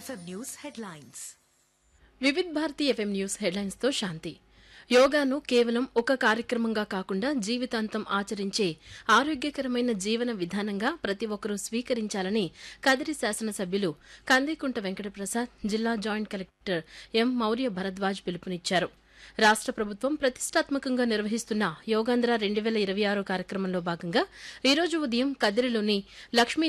FM News headlines. Vividh Bharati FM news headlines తో శాంతి. యోగాను కేవలం ఒక కార్యక్రమంగా కాకుండా జీవితాంతం ఆచరించే ఆరోగ్యకరమైన జీవన విధానంగా ప్రతి ఒక్కరూ స్వీకరించాలని కదిరి శాసనసభ్యులు కందికుంట వెంకటప్రసాద్, జిల్లా joint collector M Maurya Bharadwaj పిలుపునిచ్చారు. రాష్ట ప్రభుత్వం ప్రతిష్టాత్మకంగా నిర్వహిస్తున్న యోగాంధ్ర 2026 కార్యక్రమంలో భాగంగా ఈ రోజు ఉదయం కదిరిలోని లక్ష్మీ